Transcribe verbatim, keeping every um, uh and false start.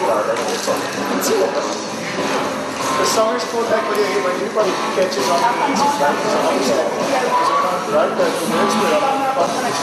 The summer sport, like when you- when everybody catches on to it, right? It's a long step. Because we're not right, but the words were up.